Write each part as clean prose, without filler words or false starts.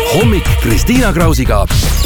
hommik Kristiina Krausiga.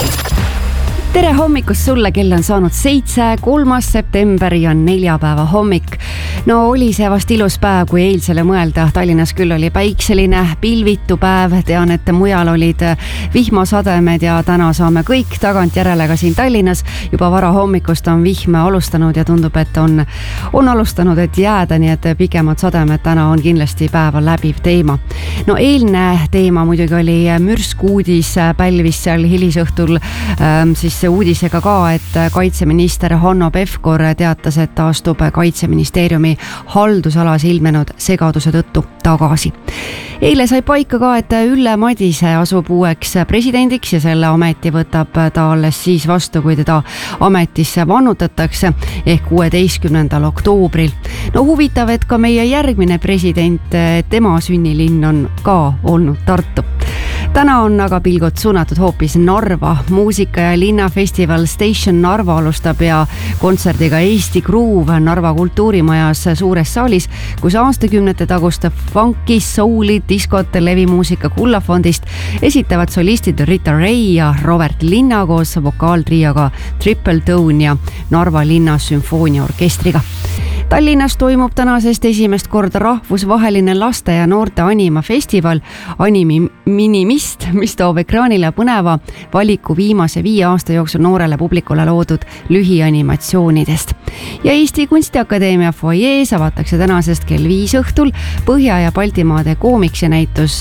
Tere hommikust sulle, kell on saanud 7, 3. september ja neljapäeva hommik. No oli see vast ilus päev, kui eilsele mõelda. Tallinnas küll oli päikseline, pilvitu päev. Tean, et mujal olid vihmasademed ja täna saame kõik tagantjärele ka siin Tallinnas. Juba vara hommikust on vihm alustanud ja tundub, et on alustanud, et jääda, nii et pikemad sademed täna on kindlasti päeva läbiv teema. No eilne teema muidugi oli mürsku uudis, pälvis seal hilisõhtul siis uudisega ka, et kaitseminister Hanno Pevkur teatas, et ta astub Kaitseministeeriumi haldusalas ilmnenud segaduse tõttu tagasi. Eile sai paika ka, et Ülle Madise asub uueks presidendiks ja selle ameti võtab ta alles siis vastu, kui teda ametisse vannutatakse ehk 16. oktoobril. No huvitav, et ka meie järgmine president, tema sünnilinn on ka olnud Tartu. Täna on aga pilgud suunatud hoopis Narva. Muusika- ja linnafestival Station Narva alustab ja kontserdiga Eesti Groove Narva kultuurimajas suures saalis, kus aastakümnete taguste funky, souli, diskot, levimuusika Kullafondist esitavad solistid Rita Ray ja Robert Linna koos vokaaltrioga Triple Tone ja Narva linna sümfooniaorkestriga. Tallinnas toimub tänasest esimest korda rahvusvaheline laste ja noorte animafestival Animi Minimist, mis toob ekraanile põneva valiku viimase 5 aasta jooksul noorele publikule loodud lühianimatsioonidest. Ja Eesti Kunstiakadeemia foyees avatakse tänasest kell 5 õhtul Põhja- ja Baltimaade koomiks ja näitus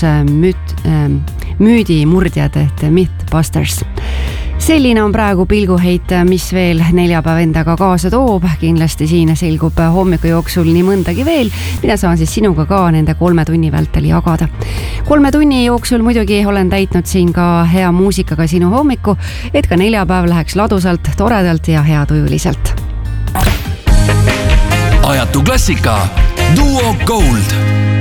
müüdimurdjad ehk Mythbusters. Selline on praegu pilguheit, mis veel neljapäev endaga kaasa toob. Kindlasti siin selgub hommiku jooksul nii mõndagi veel, mida saan siis sinuga ka nende 3 tunni vältel jagada. 3 tunni jooksul muidugi olen täitnud siin ka hea muusikaga sinu hommiku, et ka neljapäev läheks ladusalt, toredalt ja heatujuliselt. Ajatu klassika Duo Gold.